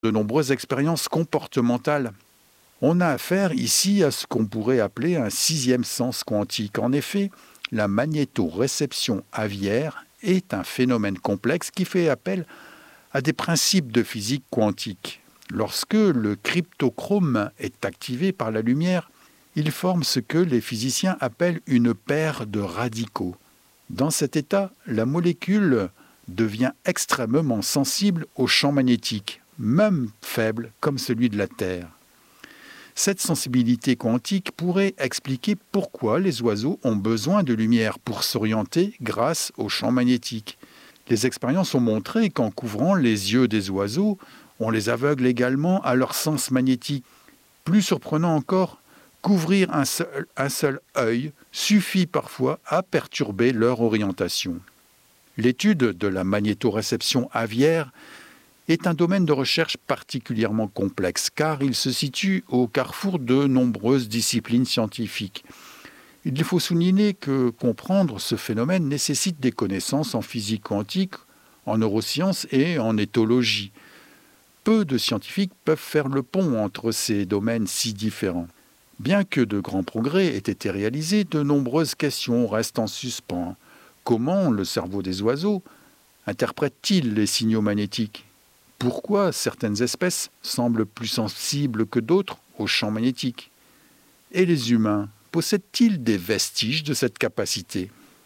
de nombreuses expériences comportementales. On a affaire ici à ce qu'on pourrait appeler un sixième sens quantique. En effet, la magnétoréception aviaire est un phénomène complexe qui fait appel à des principes de physique quantique. Lorsque le cryptochrome est activé par la lumière, il forme ce que les physiciens appellent une paire de radicaux. Dans cet état, la molécule devient extrêmement sensible au champ magnétique, même faible comme celui de la Terre. Cette sensibilité quantique pourrait expliquer pourquoi les oiseaux ont besoin de lumière pour s'orienter grâce au champ magnétique. Les expériences ont montré qu'en couvrant les yeux des oiseaux, on les aveugle également à leur sens magnétique. Plus surprenant encore, couvrir un seul œil suffit parfois à perturber leur orientation. L'étude de la magnétoréception aviaire est un domaine de recherche particulièrement complexe car il se situe au carrefour de nombreuses disciplines scientifiques. Il faut souligner que comprendre ce phénomène nécessite des connaissances en physique quantique, en neurosciences et en éthologie. Peu de scientifiques peuvent faire le pont entre ces domaines si différents. Bien que de grands progrès aient été réalisés, de nombreuses questions restent en suspens. Comment le cerveau des oiseaux interprète-t-il les signaux magnétiques ? Pourquoi certaines espèces semblent plus sensibles que d'autres aux champs magnétiques ? Et les humains possèdent-ils des vestiges de cette capacité ?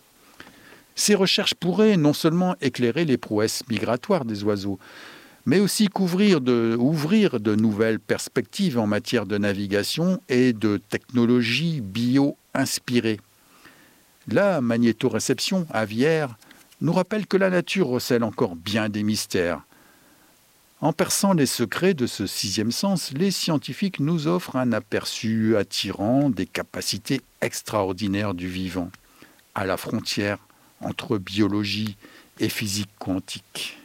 Ces recherches pourraient non seulement éclairer les prouesses migratoires des oiseaux, mais aussi ouvrir de nouvelles perspectives en matière de navigation et de technologies bio-inspirées. La magnétoréception aviaire nous rappelle que la nature recèle encore bien des mystères. En perçant les secrets de ce sixième sens, les scientifiques nous offrent un aperçu attirant des capacités extraordinaires du vivant, à la frontière entre biologie et physique quantique.